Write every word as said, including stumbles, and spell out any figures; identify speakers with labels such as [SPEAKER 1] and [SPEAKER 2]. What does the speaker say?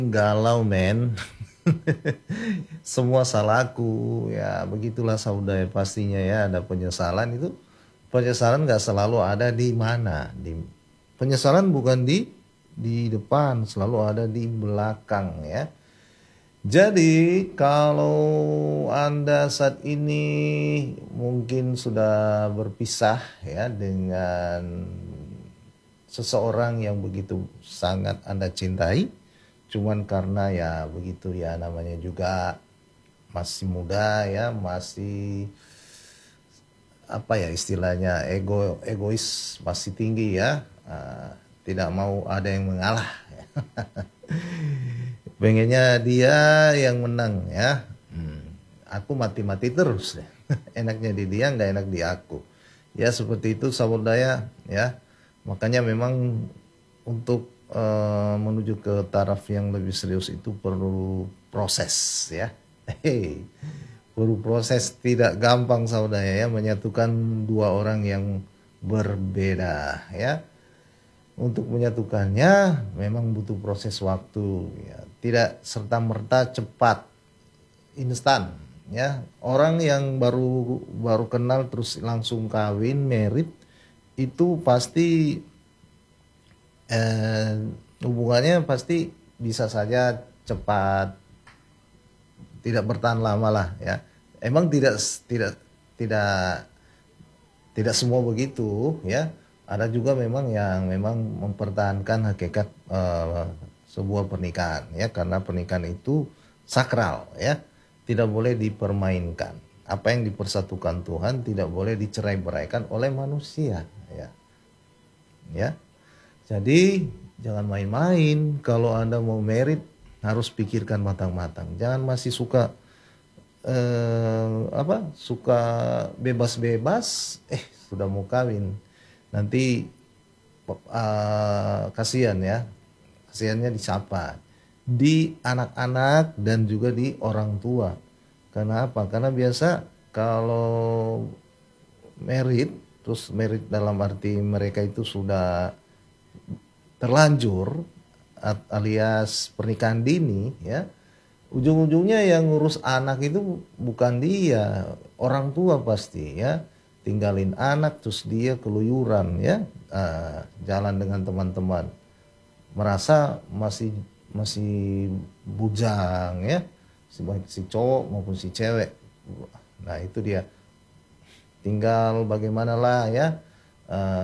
[SPEAKER 1] Galau men. Semua salahku, ya begitulah saudara pastinya ya ada penyesalan itu. Penyesalan nggak selalu ada di mana, di penyesalan bukan di di depan, selalu ada di belakang ya. Jadi kalau Anda saat ini mungkin sudah berpisah ya dengan seseorang yang begitu sangat Anda cintai, cuman karena ya begitu ya namanya juga masih muda ya, masih apa ya istilahnya ego egois masih tinggi ya, uh, tidak mau ada yang mengalah ya. Pengennya dia yang menang ya. Hmm, aku mati-mati terus deh. Enaknya di dia nggak enak di aku ya, seperti itu saudara ya. Makanya memang untuk uh, menuju ke taraf yang lebih serius itu perlu proses ya. Hey, perlu proses, tidak gampang saudara ya menyatukan dua orang yang berbeda ya. Untuk menyatukannya memang butuh proses waktu ya. Tidak serta merta cepat instan ya. Orang yang baru baru kenal terus langsung kawin merit itu pasti eh, hubungannya pasti bisa saja cepat, tidak bertahan lama lah ya. Emang tidak tidak tidak tidak semua begitu ya. Ada juga memang yang memang mempertahankan hakikat uh, sebuah pernikahan ya, karena pernikahan itu sakral ya, tidak boleh dipermainkan. Apa yang dipersatukan Tuhan tidak boleh dicerai-beraikan oleh manusia ya. Ya. Jadi jangan main-main kalau Anda mau merit, harus pikirkan matang-matang. Jangan masih suka eh, apa? Suka bebas-bebas, eh sudah mau kawin. Nanti uh, kasihan ya. Kasihannya disapa di anak-anak dan juga di orang tua. Karena apa? Karena biasa kalau merit, terus merit dalam arti mereka itu sudah terlanjur alias pernikahan dini ya, ujung-ujungnya yang ngurus anak itu bukan dia, orang tua pasti ya, tinggalin anak terus dia keluyuran ya, uh, jalan dengan teman-teman, merasa masih masih bujang ya, baik si cowok maupun si cewek. Nah itu dia, tinggal bagaimana lah ya, uh,